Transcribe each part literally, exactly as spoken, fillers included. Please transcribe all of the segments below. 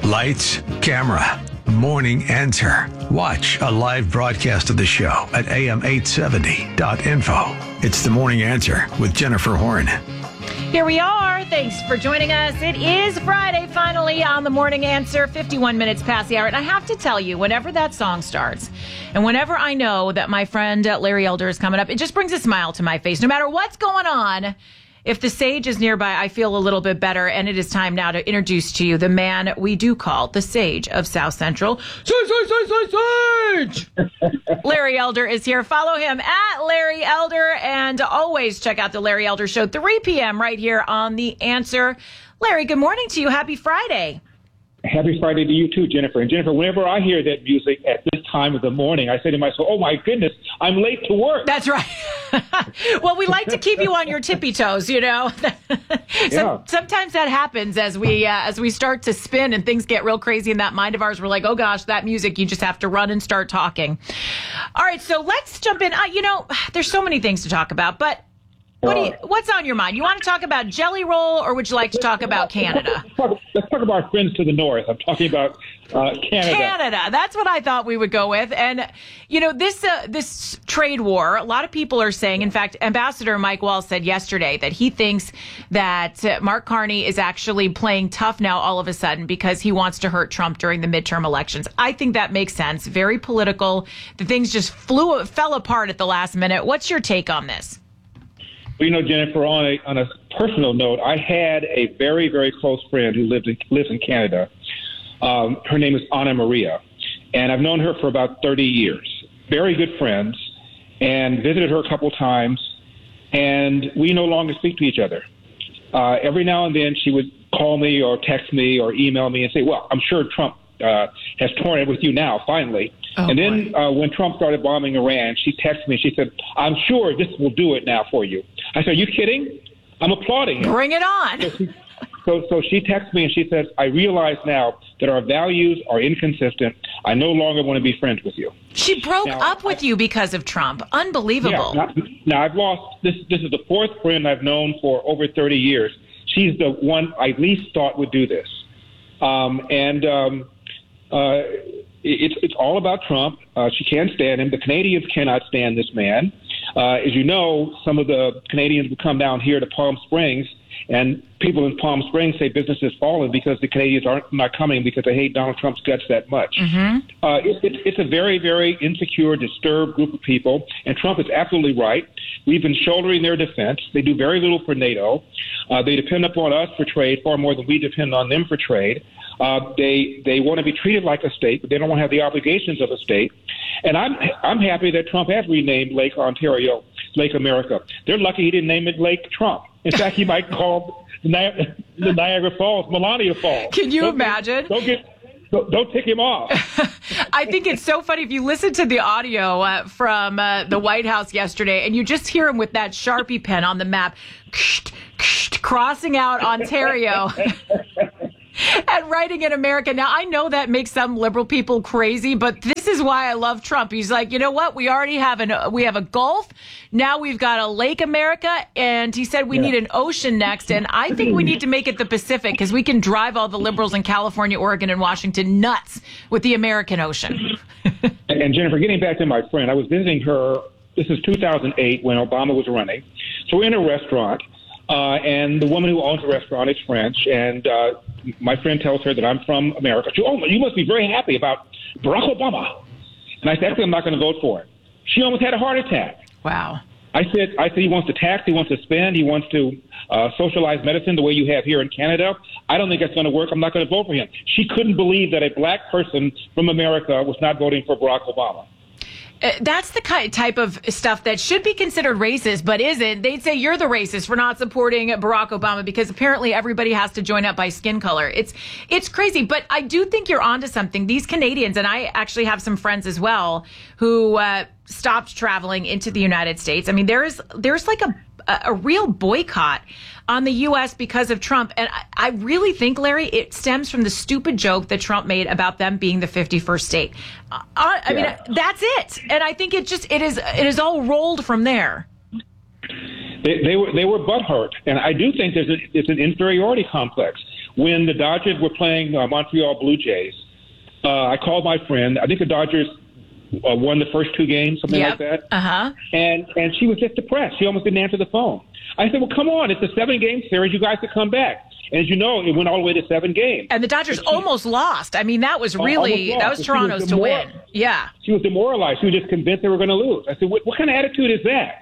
Lights, camera, morning answer. Watch a live broadcast of the show at A M eight seventy dot info. It's the morning answer with Jennifer Horn. Here we are. Thanks for joining us. It is Friday, finally, on the morning answer, fifty-one minutes past the hour. And I have to tell you, whenever that song starts, and whenever I know that my friend uh, Larry Elder is coming up, it just brings a smile to my face. No matter what's going on, if the sage is nearby, I feel a little bit better. And it is time now to introduce to you the man we do call the sage of South Central. Sage, sage, sage, sage, sage! Larry Elder is here. Follow him at Larry Elder. And always check out the Larry Elder Show, three p.m. right here on The Answer. Larry, good morning to you. Happy Friday. Happy Friday to you too, Jennifer. And Jennifer, whenever I hear that music at this time of the morning, I say to myself, oh my goodness, I'm late to work. That's right. Well, we like to keep you on your tippy toes, you know. Yeah. Some, sometimes that happens as we uh, as we start to spin and things get real crazy in that mind of ours. We're like, oh gosh, that music, you just have to run and start talking. All right, so let's jump in. Uh, you know, there's so many things to talk about, but What do you, what's on your mind? You want to talk about Jelly Roll, or would you like to talk about Canada? Let's talk, let's talk about our friends to the north. I'm talking about uh, Canada. Canada. That's what I thought we would go with. And, you know, this uh, this trade war, a lot of people are saying, in fact, Ambassador Mike Waltz said yesterday that he thinks that uh, Mark Carney is actually playing tough now all of a sudden because he wants to hurt Trump during the midterm elections. I think that makes sense. Very political. The things just flew fell apart at the last minute. What's your take on this? Well, you know, Jennifer, on a on a personal note, I had a very, very close friend who lived in, lives in Canada. Um, her name is Anna Maria, and I've known her for about thirty years. Very good friends, and visited her a couple times, and we no longer speak to each other. Uh, every now and then she would call me or text me or email me and say, well, I'm sure Trump uh, has torn it with you now, finally. Oh, and then uh, when Trump started bombing Iran, she texted me. She said, I'm sure this will do it now for you. I said, are you kidding? I'm applauding him. Bring it on. So she, so, so she texted me and she says, I realize now that our values are inconsistent. I no longer want to be friends with you. She broke now, up with I, you because of Trump. Unbelievable. Yeah, now, now, I've lost, this This is the fourth friend I've known for over thirty years. She's the one I least thought would do this. Um, and um, uh, it's, it's all about Trump. Uh, she can't stand him. The Canadians cannot stand this man. Uh, as you know, some of the Canadians would come down here to Palm Springs, and people in Palm Springs say business has fallen because the Canadians aren't not coming because they hate Donald Trump's guts that much. Mm-hmm. Uh, it, it, it's a very, very insecure, disturbed group of people, and Trump is absolutely right. We've been shouldering their defense. They do very little for NATO. Uh, they depend upon us for trade far more than we depend on them for trade. Uh, they they want to be treated like a state, but they don't want to have the obligations of a state. And I'm I'm happy that Trump has renamed Lake Ontario Lake America. They're lucky he didn't name it Lake Trump. In fact, he might call the, Ni- the Niagara Falls Melania Falls. Can you don't imagine? Get, don't get don't, don't tick him off. I think it's so funny if you listen to the audio uh, from uh, the White House yesterday, and you just hear him with that Sharpie pen on the map, crossing out Ontario. And writing in America. Now, I know that makes some liberal people crazy, but this is why I love Trump. He's like, you know what? We already have an we have a Gulf. Now we've got a Lake America. And he said we yeah. need an ocean next. And I think we need to make it the Pacific because we can drive all the liberals in California, Oregon, and Washington nuts with the American ocean. And Jennifer, getting back to my friend, I was visiting her. This is two thousand eight when Obama was running. So we're in a restaurant. Uh, and the woman who owns the restaurant is French, and uh, my friend tells her that I'm from America. She, oh, you must be very happy about Barack Obama. And I said, actually, I'm not going to vote for it. She almost had a heart attack. Wow. I said, I said he wants to tax, he wants to spend, he wants to uh, socialize medicine the way you have here in Canada. I don't think that's going to work. I'm not going to vote for him. She couldn't believe that a black person from America was not voting for Barack Obama. Uh, that's the kind, type of stuff that should be considered racist, but isn't. They'd say you're the racist for not supporting Barack Obama because apparently everybody has to join up by skin color. It's it's crazy, but I do think you're onto something. These Canadians, and I actually have some friends as well who uh, stopped traveling into the United States. I mean, there is there's like a a real boycott on the U S because of Trump. And I, I really think, Larry, it stems from the stupid joke that Trump made about them being the fifty-first state. Uh, I, I yeah. mean, that's it. And I think it just, it is, it is all rolled from there. They, they were, they were butthurt. And I do think there's, a, it's an inferiority complex. when the Dodgers were playing uh, Montreal Blue Jays, uh, I called my friend. I think the Dodgers uh, won the first two games, something yep. like that. Uh-huh. And and she was just depressed. She almost didn't answer the phone. I said, well, come on. It's a seven-game series. You guys could come back. And as you know, it went all the way to seven games. And the Dodgers she, almost lost. I mean, that was really, that was Toronto's was to win. Yeah. She was demoralized. She was just convinced they were going to lose. I said, what, what kind of attitude is that?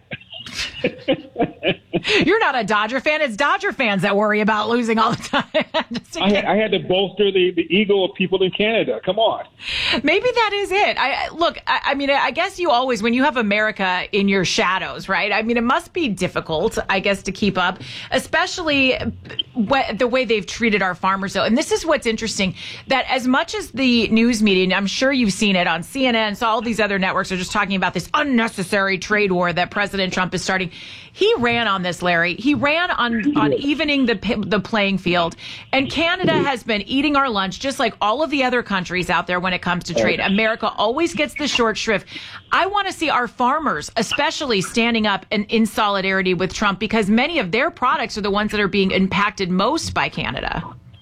You're not a Dodger fan. It's Dodger fans that worry about losing all the time. I, had, I had to bolster the, the ego of people in Canada. Come on. Maybe that is it. I look, I, I mean, I guess you always, when you have America in your shadows, right? I mean, it must be difficult, I guess, to keep up, especially what, the way they've treated our farmers. Though. And this is what's interesting, that as much as the news media, and I'm sure you've seen it on C N N, so all these other networks are just talking about this unnecessary trade war that President Trump is starting. He ran on this, Larry. He ran on, on evening the the playing field. And Canada has been eating our lunch just like all of the other countries out there when it comes to trade. America always gets the short shrift. I want to see our farmers, especially standing up and in solidarity with Trump, because many of their products are the ones that are being impacted most by Canada.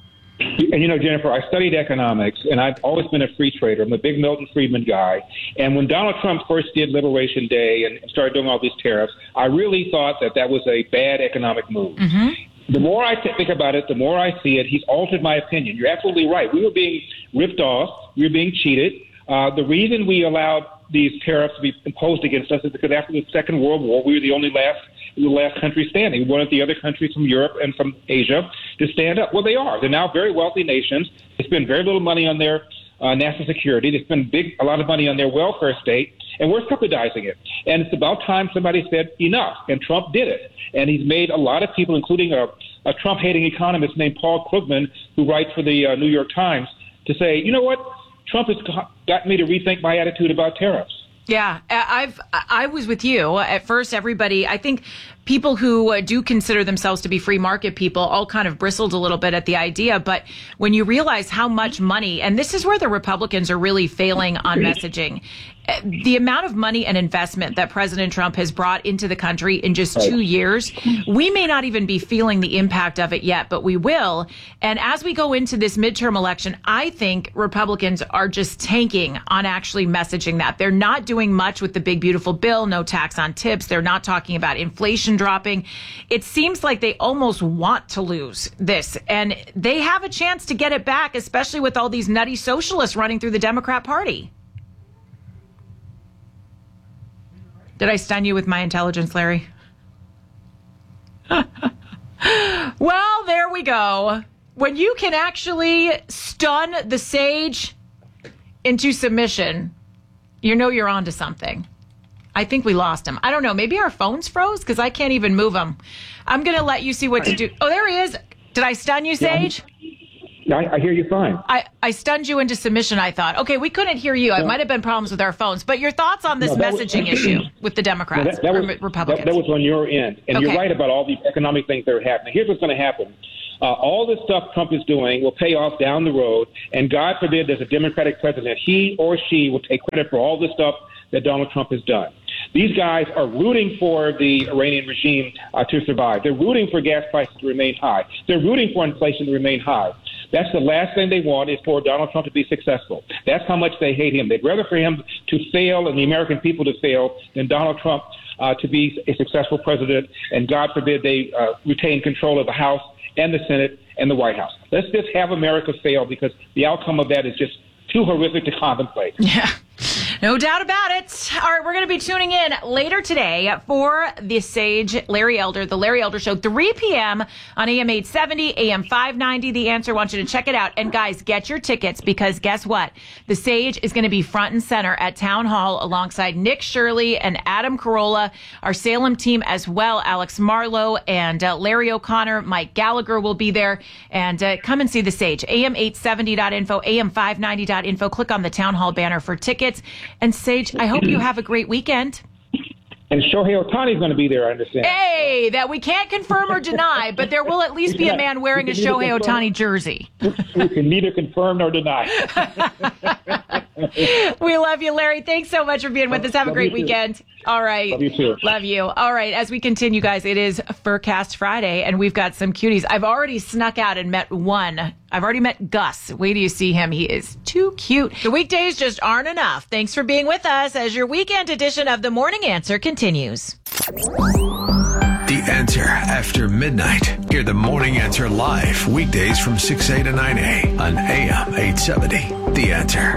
And, you know, Jennifer, I studied economics, and I've always been a free trader. I'm a big Milton Friedman guy. And when Donald Trump first did Liberation Day and started doing all these tariffs, I really thought that that was a bad economic move. Mm-hmm. The more I think about it, the more I see it, he's altered my opinion. You're absolutely right. We were being ripped off. We were being cheated. Uh, the reason we allowed these tariffs to be imposed against us is because after the Second World War, we were the only last the last country standing. We wanted the other countries from Europe and from Asia to stand up. Well, they are. They're now very wealthy nations. They spend very little money on their uh, national security. They spend big, a lot of money on their welfare state, and we're subsidizing it. And it's about time somebody said enough, and Trump did it. And he's made a lot of people, including a, a Trump-hating economist named Paul Krugman, who writes for the uh, New York Times, to say, you know what, Trump has got me to rethink my attitude about tariffs. Yeah, I've I was with you at first. Everybody, I think people who do consider themselves to be free market people all kind of bristled a little bit at the idea. But when you realize how much money, and this is where the Republicans are really failing on messaging, the amount of money and investment that President Trump has brought into the country in just two years, we may not even be feeling the impact of it yet, but we will. And as we go into this midterm election, I think Republicans are just tanking on actually messaging that. They're not doing much with the big, beautiful bill, no tax on tips. They're not talking about inflation dropping. It seems like they almost want to lose this, and they have a chance to get it back, especially with all these nutty socialists running through the Democrat Party. Did I stun you with my intelligence, Larry? Well, there we go. When you can actually stun the sage into submission, you know you're onto something. I think we lost him. I don't know. Maybe our phones froze because I can't even move them. I'm going to let you see what to do. Oh, there he is. Did I stun you, Sage? Yeah, I, I hear you fine. I, I stunned you into submission, I thought. Okay, we couldn't hear you. It No. might have been problems with our phones. But your thoughts on this No, that messaging was, issue with the Democrats no, that, that or was, Republicans? That, that was on your end. And Okay. you're right about all these economic things that are happening. Here's what's going to happen. Uh, all this stuff Trump is doing will pay off down the road. And God forbid there's a Democratic president. He or she will take credit for all the stuff that Donald Trump has done. These guys are rooting for the Iranian regime uh, to survive. They're rooting for gas prices to remain high. They're rooting for inflation to remain high. That's the last thing they want is for Donald Trump to be successful. That's how much they hate him. They'd rather for him to fail and the American people to fail than Donald Trump uh, to be a successful president. And God forbid they uh, retain control of the House and the Senate and the White House. Let's just have America fail because the outcome of that is just too horrific to contemplate. Yeah. No doubt about it. All right, we're going to be tuning in later today for the Sage Larry Elder, the Larry Elder Show, three p.m. on A M eight seventy, A M five ninety. The Answer. I want you to check it out. And guys, get your tickets because guess what? The Sage is going to be front and center at Town Hall alongside Nick Shirley and Adam Carolla, our Salem team as well. Alex Marlowe and uh, Larry O'Connor, Mike Gallagher will be there. And uh, come and see the Sage. A M eight seventy dot info, A M five ninety dot info. Click on the Town Hall banner for tickets. And Sage, I hope you have a great weekend. And Shohei Ohtani is going to be there, I understand. Hey, that we can't confirm or deny, but there will at least be a man wearing a Shohei Ohtani jersey. You can neither confirm nor deny. We love you, Larry. Thanks so much for being with us. Have a Love great you too. weekend. All right. Love you too. Love you. All right. As we continue, guys, it is Furcast Friday, and we've got some cuties. I've already snuck out and met one. I've already met Gus. Wait till you see him. He is too cute. The weekdays just aren't enough. Thanks for being with us as your weekend edition of The Morning Answer continues. The Answer after midnight. Hear The Morning Answer live weekdays from six A to nine A on A M eight seventy. The Answer.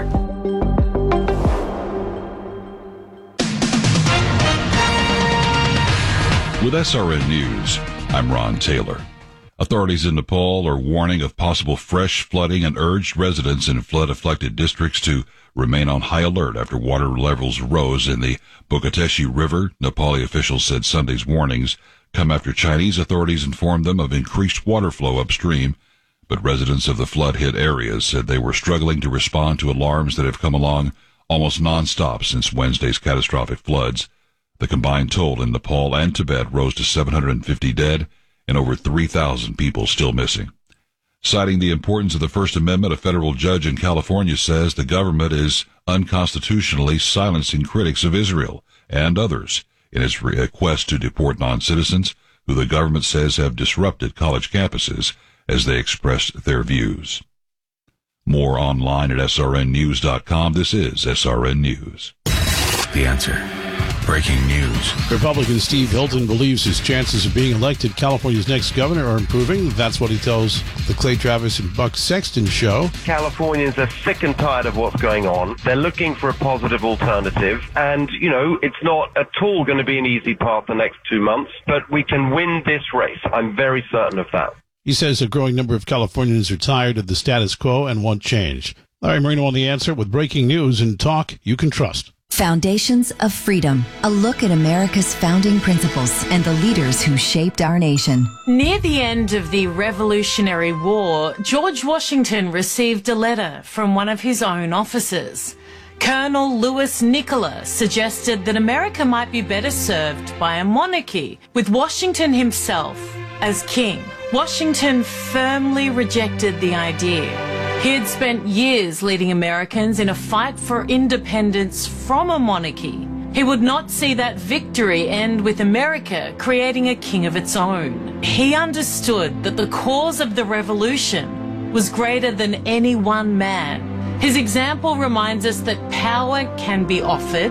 With S R N News, I'm Ron Taylor. Authorities in Nepal are warning of possible fresh flooding and urged residents in flood-affected districts to remain on high alert after water levels rose in the Bogateshi River. Nepali officials said Sunday's warnings come after Chinese authorities informed them of increased water flow upstream, but residents of the flood-hit areas said they were struggling to respond to alarms that have come along almost nonstop since Wednesday's catastrophic floods. The combined toll in Nepal and Tibet rose to seven hundred fifty dead and over three thousand people still missing. Citing the importance of the First Amendment, a federal judge in California says the government is unconstitutionally silencing critics of Israel and others in its request to deport non-citizens who the government says have disrupted college campuses as they expressed their views. More online at S R N news dot com. This is S R N News. The Answer. Breaking news. Republican Steve Hilton believes his chances of being elected California's next governor are improving. That's what he tells the Clay Travis and Buck Sexton show. Californians are sick and tired of what's going on. They're looking for a positive alternative. And, you know, it's not at all going to be an easy path the next two months, but we can win this race. I'm very certain of that. He says a growing number of Californians are tired of the status quo and want change. Larry Marino on The Answer with breaking news and talk you can trust. Foundations of Freedom, a look at America's founding principles and the leaders who shaped our nation. Near the end of the Revolutionary War, George Washington received a letter from one of his own officers. Colonel Louis Nicola suggested that America might be better served by a monarchy, with Washington himself as king. Washington firmly rejected the idea. He had spent years leading Americans in a fight for independence from a monarchy. He would not see that victory end with America creating a king of its own. He understood that the cause of the revolution was greater than any one man. His example reminds us that power can be offered,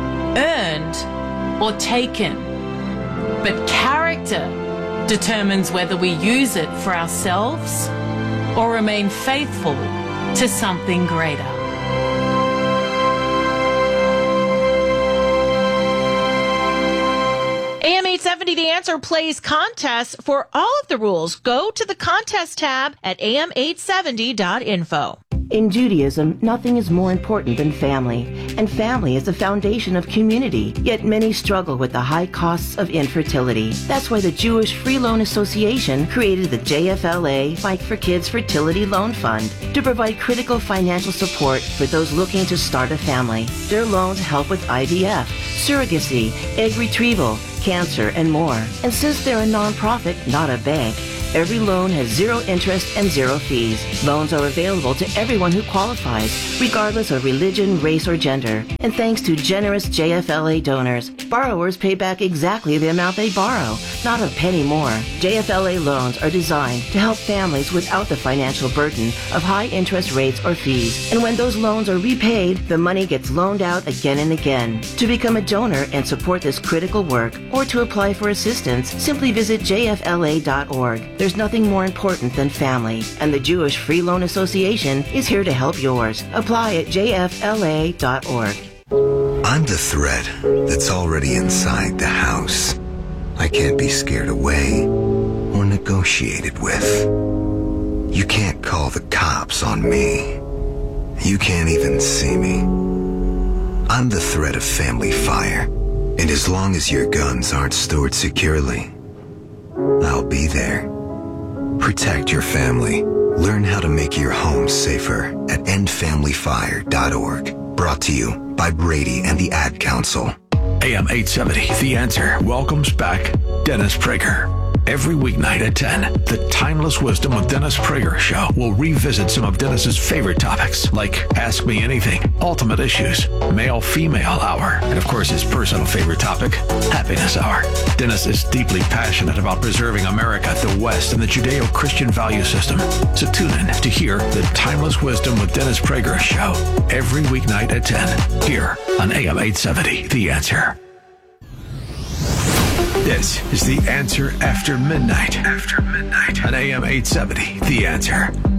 earned, or taken. But character determines whether we use it for ourselves or remain faithful to something greater. A M eight seventy The Answer plays contests for all of the rules. Go to the contest tab at A M eight seventy dot info. In Judaism, nothing is more important than family, and family is the foundation of community, yet many struggle with the high costs of infertility. That's why the Jewish Free Loan Association created the J F L A Fight for Kids Fertility Loan Fund to provide critical financial support for those looking to start a family. Their loans help with I V F, surrogacy, egg retrieval, cancer, and more. And since they're a nonprofit, not a bank, every loan has zero interest and zero fees. Loans are available to everyone who qualifies, regardless of religion, race, or gender. And thanks to generous J F L A donors, borrowers pay back exactly the amount they borrow, not a penny more. J F L A loans are designed to help families without the financial burden of high interest rates or fees. And when those loans are repaid, the money gets loaned out again and again. To become a donor and support this critical work, or to apply for assistance, simply visit J F L A dot org. There's nothing more important than family, and the Jewish Free Loan Association is here to help yours. Apply at J F L A dot org. I'm the threat that's already inside the house. I can't be scared away or negotiated with. You can't call the cops on me. You can't even see me. I'm the threat of family fire, and as long as your guns aren't stored securely, I'll be there. Protect your family. Learn how to make your home safer at end family fire dot org. Brought to you by Brady and the Ad Council. A M eight seventy The Answer welcomes back Dennis Prager. Every weeknight at ten, the Timeless Wisdom with Dennis Prager show will revisit some of Dennis's favorite topics, like Ask Me Anything, Ultimate Issues, Male-Female Hour, and of course his personal favorite topic, Happiness Hour. Dennis is deeply passionate about preserving America, the West, and the Judeo-Christian value system. So tune in to hear the Timeless Wisdom with Dennis Prager show every weeknight at ten, here on A M eight seventy, The Answer. This is The Answer After Midnight. After Midnight on A M eight seventy, The Answer.